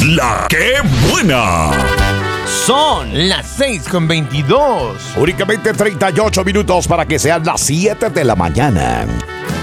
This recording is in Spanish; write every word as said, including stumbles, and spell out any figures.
La que buena. Son las seis con veintidós. Únicamente treinta y ocho minutos para que sean las siete de la mañana.